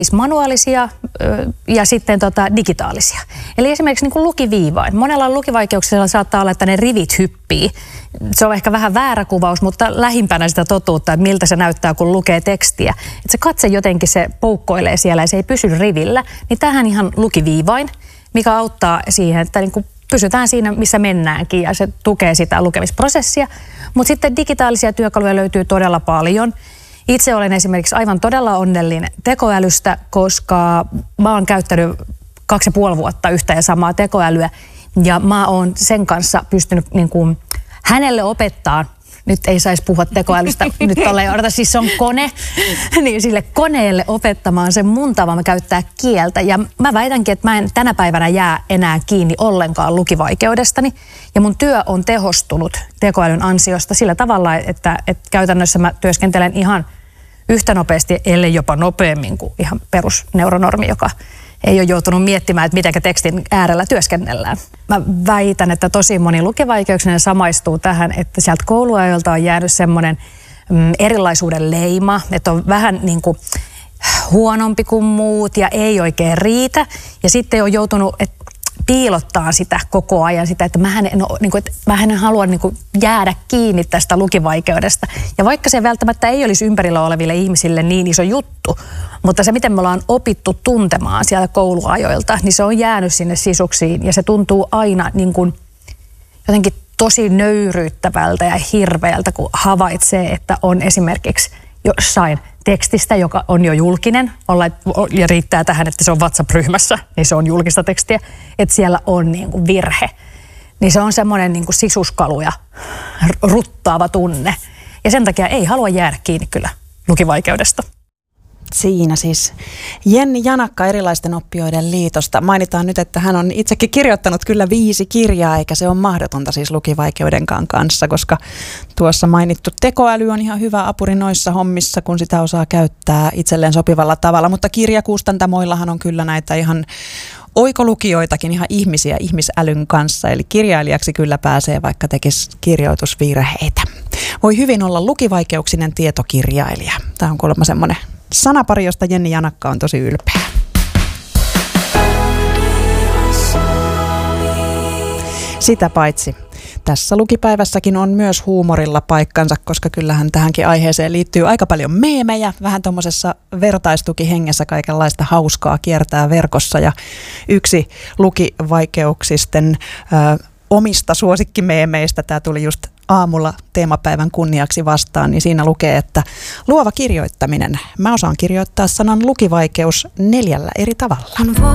Manuaalisia ja sitten digitaalisia. Eli esimerkiksi niin kuin lukiviivain. Monella lukivaikeuksilla saattaa olla, että ne rivit hyppii. Se on ehkä vähän väärä kuvaus, mutta lähimpänä sitä totuutta, että miltä se näyttää, kun lukee tekstiä. Että se katse jotenkin se poukkoilee siellä ja se ei pysy rivillä. Niin tähän ihan lukiviivain, mikä auttaa siihen, että niin kuin pysytään siinä, missä mennäänkin ja se tukee sitä lukemisprosessia. Mutta sitten digitaalisia työkaluja löytyy todella paljon. Itse olen esimerkiksi aivan todella onnellinen tekoälystä, koska mä oon käyttänyt 2,5 vuotta yhtä ja samaa tekoälyä. Ja mä oon sen kanssa pystynyt niin kuin hänelle opettaa, nyt ei saisi puhua tekoälystä, nyt siis se on kone, niin sille koneelle opettamaan sen mun tavan käyttää kieltä. Ja mä väitänkin, että mä en tänä päivänä jää enää kiinni ollenkaan lukivaikeudestani. Ja mun työ on tehostunut tekoälyn ansiosta sillä tavalla, että käytännössä mä työskentelen ihan yhtä nopeasti, ellei jopa nopeammin kuin ihan perusneuronormi, joka ei ole joutunut miettimään, että miten tekstin äärellä työskennellään. Mä väitän, että tosi moni lukivaikeuksinen samaistuu tähän, että sieltä kouluajoilta on jäänyt semmoinen erilaisuuden leima, että on vähän niin kuin huonompi kuin muut ja ei oikein riitä. Ja sitten on joutunut piilottaa sitä koko ajan, sitä, että mä en halua jäädä kiinni tästä lukivaikeudesta. Ja vaikka se välttämättä ei olisi ympärillä oleville ihmisille niin iso juttu, mutta se, miten me ollaan opittu tuntemaan sieltä kouluajoilta, niin se on jäänyt sinne sisuksiin ja se tuntuu aina niin kuin jotenkin tosi nöyryyttävältä ja hirveältä, kun havaitsee, että on esimerkiksi jossain tekstistä, joka on jo julkinen, ja riittää tähän, että se on WhatsApp-ryhmässä, niin se on julkista tekstiä, että siellä on niin kuin virhe. Niin se on semmoinen niin kuin sisuskalu ja ruttaava tunne. Ja sen takia ei halua jäädä kiinni kyllä lukivaikeudesta. Siinä siis Jenni Janakka Erilaisten oppijoiden liitosta. Mainitaan nyt, että hän on itsekin kirjoittanut kyllä 5 kirjaa, eikä se ole mahdotonta siis lukivaikeudenkaan kanssa, koska tuossa mainittu tekoäly on ihan hyvä apuri noissa hommissa, kun sitä osaa käyttää itselleen sopivalla tavalla. Mutta kirjakustantamoillahan on kyllä näitä ihan oikolukijoitakin, ihan ihmisiä ihmisälyn kanssa. Eli kirjailijaksi kyllä pääsee, vaikka tekisi kirjoitusvirheitä. Voi hyvin olla lukivaikeuksinen tietokirjailija. Tämä on kuulemma semmoinen sanapari, josta Jenni Janakka on tosi ylpeä. Sitä paitsi tässä lukipäivässäkin on myös huumorilla paikkansa, koska kyllähän tähänkin aiheeseen liittyy aika paljon meemejä. Vähän tuommoisessa vertaistukihengessä kaikenlaista hauskaa kiertää verkossa. Ja yksi lukivaikeuksisten omista suosikkimeemeistä, tämä tuli just aamulla teemapäivän kunniaksi vastaan, niin siinä lukee, että luova kirjoittaminen. Mä osaan kirjoittaa sanan lukivaikeus 4 eri tavalla.